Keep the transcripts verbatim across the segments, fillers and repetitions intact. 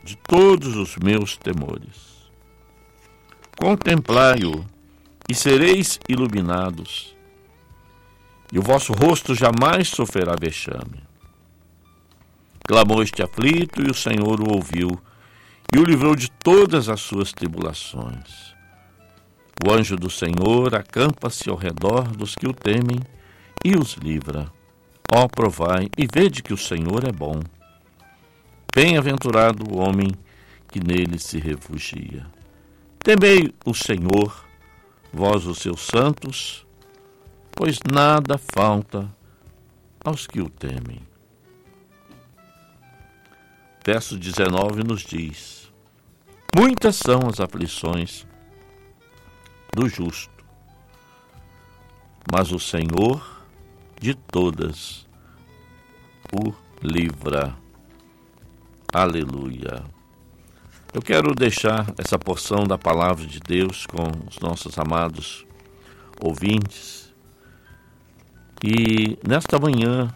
de todos os meus temores. Contemplai-o e sereis iluminados, e o vosso rosto jamais sofrerá vexame. Clamou este aflito, e o Senhor o ouviu, e o livrou de todas as suas tribulações. O anjo do Senhor acampa-se ao redor dos que o temem e os livra. Ó, provai e vede que o Senhor é bom. Bem-aventurado o homem que nele se refugia. Temei o Senhor, vós os seus santos, pois nada falta aos que o temem. Verso dezenove nos diz: muitas são as aflições do justo, mas o Senhor de todas o livra. Aleluia. Eu quero deixar essa porção da palavra de Deus com os nossos amados ouvintes. E nesta manhã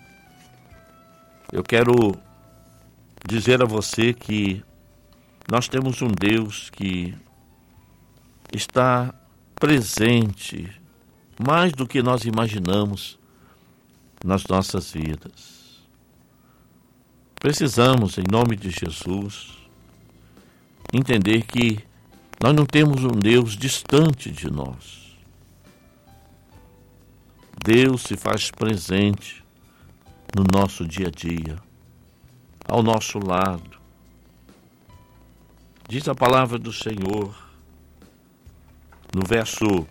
eu quero dizer a você que nós temos um Deus que está presente mais do que nós imaginamos nas nossas vidas. Precisamos, em nome de Jesus, entender que nós não temos um Deus distante de nós. Deus se faz presente no nosso dia a dia, ao nosso lado. Diz a palavra do Senhor, no verso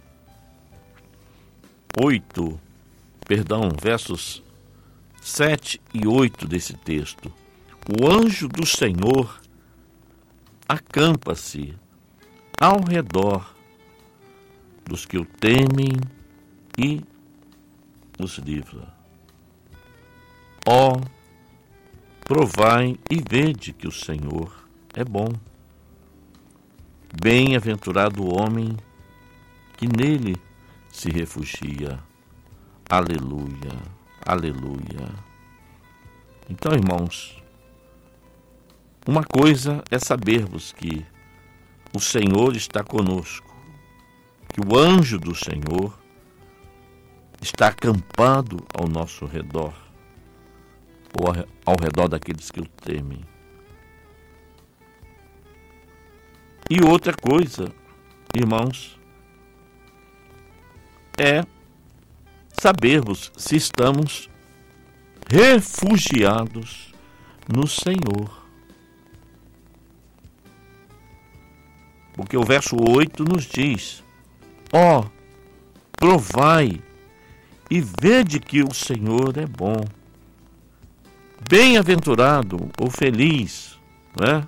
oito, perdão, versos sete e oito desse texto. O anjo do Senhor acampa-se ao redor dos que o temem e os livra. Ó, provai e vede que o Senhor é bom. Bem-aventurado o homem que nele se refugia. Aleluia, aleluia. Então, irmãos, uma coisa é sabermos que o Senhor está conosco, que o anjo do Senhor está acampado ao nosso redor, ou ao redor daqueles que o temem. E outra coisa, irmãos, é sabermos se estamos refugiados no Senhor. Porque o verso oito nos diz: ó, provai e vede que o Senhor é bom. Bem-aventurado ou feliz, né?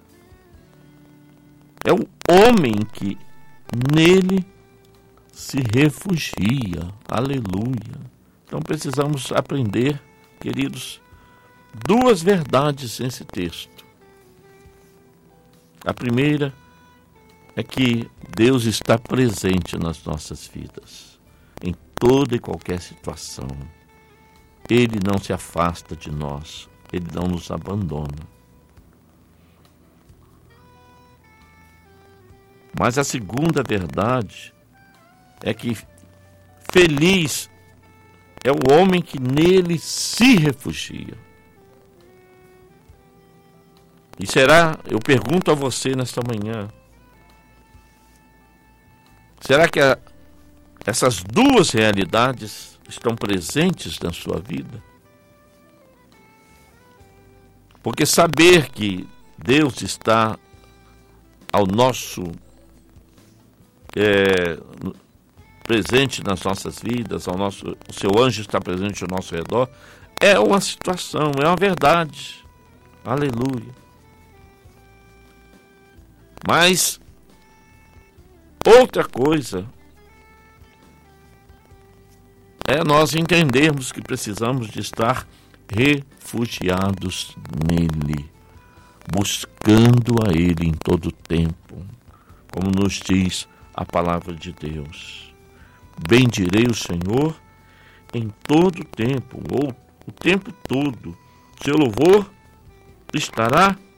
É o homem que nele se refugia. Aleluia. Então precisamos aprender, queridos, duas verdades nesse texto. A primeira é que Deus está presente nas nossas vidas, em toda e qualquer situação. Ele não se afasta de nós, Ele não nos abandona. Mas a segunda verdade é que feliz é o homem que nele se refugia. E será, eu pergunto a você nesta manhã, será que a, essas duas realidades estão presentes na sua vida? Porque saber que Deus está ao nosso é, presente nas nossas vidas, ao nosso, o seu anjo está presente ao nosso redor, é uma situação, é uma verdade. Aleluia. Mas outra coisa é nós entendermos que precisamos de estar refugiados nele, buscando a ele em todo o tempo, como nos diz a palavra de Deus. Bendirei o Senhor em todo o tempo, ou o tempo todo. Seu louvor estará